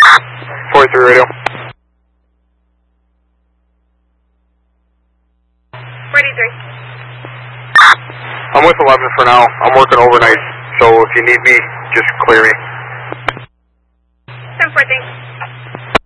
43 radio. 43. I'm with 11 for now. I'm working overnight, so if you need me, just clear me. 10-14.